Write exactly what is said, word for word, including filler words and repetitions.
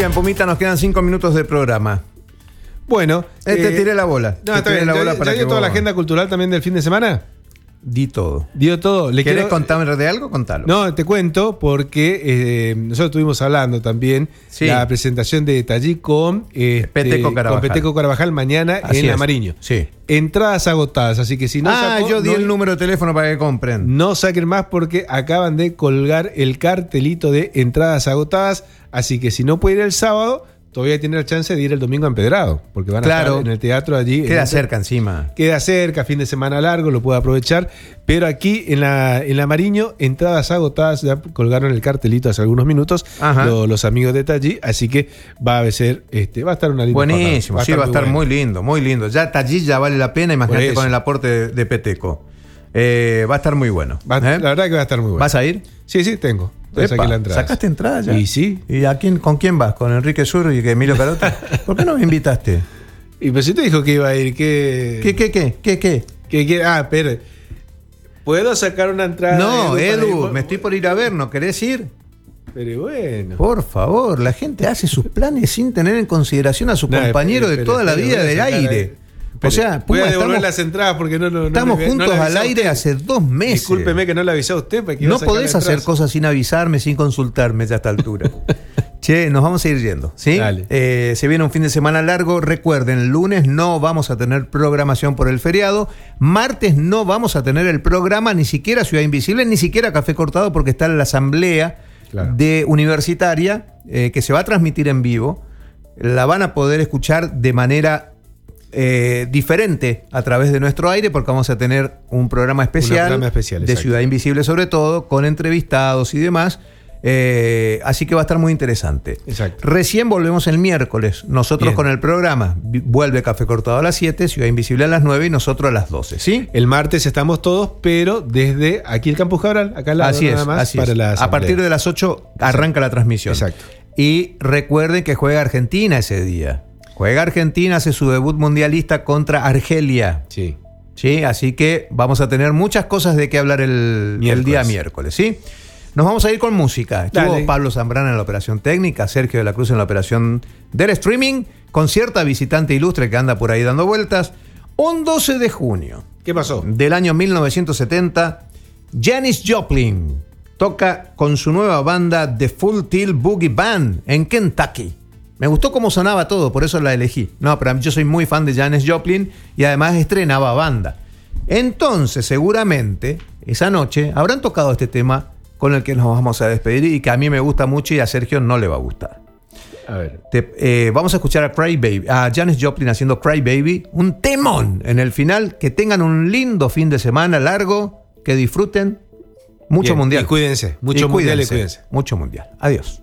bien, Pumita, nos quedan cinco minutos de programa. Bueno, eh, te tiré la bola. No, te está tiré bien. la bola ¿Ya, para ya que dio toda vos... la agenda cultural también del fin de semana? Di todo. Dio todo. Le ¿Querés quiero... contarme de algo? Contalo. No, te cuento porque eh, nosotros estuvimos hablando también sí. la presentación de Tallí con, este, Peteco Carabajal. con Peteco Carabajal mañana Así en es. La Mariño. Sí. Entradas agotadas, así que si no Ah, sacó, yo di no, el número de teléfono para que compren. No saquen más porque acaban de colgar el cartelito de entradas agotadas, así que si no puede ir el sábado, todavía tiene la chance de ir el domingo a Empedrado, porque van a Claro. estar en el teatro allí. Queda el... cerca encima. Queda cerca, fin de semana largo, lo puede aprovechar. Pero aquí en la, en la Mariño, entradas agotadas, ya colgaron el cartelito hace algunos minutos lo, los amigos de Tallí, así que va a ser, este, va a estar una linda buenísimo, jornada. sí, va a estar muy, muy lindo, muy lindo. Ya Tallí ya vale la pena, imagínate con el aporte de, de Peteco. Eh, va a estar muy bueno. Va, ¿eh? La verdad que va a estar muy bueno. ¿Vas a ir? Sí, sí, tengo. Epa, la entrada. ¿Sacaste entrada ya? Y sí. ¿Y a quién, con quién vas? ¿Con Enrique Sur y Emilio Carota? ¿Por qué no me invitaste? Y pues si te dijo que iba a ir, que... ¿Qué, qué, qué? ¿Qué, qué? ¿Qué, qué? Ah, espera. ¿Puedo sacar una entrada? No, Edu, Edu, ir? me estoy por ir a ver, ¿no querés ir? Pero bueno. Por favor, la gente hace sus planes sin tener en consideración a su no, compañero espere, de toda espere, la vida del aire. Espere, o sea, voy Puma, a devolver estamos, las entradas porque no, no, estamos no juntos no al aire usted. hace dos meses. Discúlpeme que no le avisé a usted. Para que no iba a sacar podés hacer cosas sin avisarme, sin consultarme ya a esta altura. Che, nos vamos a ir yendo, ¿sí? Eh, se viene un fin de semana largo. Recuerden, lunes no vamos a tener programación por el feriado. Martes no vamos a tener el programa, ni siquiera Ciudad Invisible, ni siquiera Café Cortado, porque está en la asamblea claro. de universitaria eh, que se va a transmitir en vivo. La van a poder escuchar de manera eh, diferente a través de nuestro aire, porque vamos a tener un programa especial, un programa especial de Ciudad Invisible sobre todo, con entrevistados y demás. Eh, así que va a estar muy interesante. Exacto. Recién volvemos el miércoles. Nosotros Bien. con el programa. Vuelve Café Cortado a las siete, Ciudad Invisible a las nueve y nosotros a las doce. ¿Sí? El martes estamos todos, pero desde aquí el Campus Cabral, acá al lado, así nada es, más así para es. la a partir de las ocho arranca la transmisión. Exacto. Y recuerden que juega Argentina ese día. Juega Argentina, hace su debut mundialista contra Argelia. Sí. Sí, así que vamos a tener muchas cosas de qué hablar el, el día miércoles, ¿sí? Nos vamos a ir con música. Estuvo Dale. Pablo Zambrana en la operación técnica, Sergio de la Cruz en la operación del streaming, con cierta visitante ilustre que anda por ahí dando vueltas. Un doce de junio. ¿Qué pasó? Del año mil novecientos setenta, Janis Joplin toca con su nueva banda The Full Tilt Boogie Band en Kentucky. Me gustó cómo sonaba todo, por eso la elegí. No, pero yo soy muy fan de Janis Joplin y además estrenaba banda. Entonces, seguramente, esa noche habrán tocado este tema con el que nos vamos a despedir y que a mí me gusta mucho y a Sergio no le va a gustar. A ver. Te, eh, vamos a escuchar a Cry Baby, a Janis Joplin haciendo Cry Baby, un temón en el final. Que tengan un lindo fin de semana largo, que disfruten mucho Bien, mundial. Y cuídense, mucho y mundial cuídense, y cuídense. Mucho mundial. Adiós.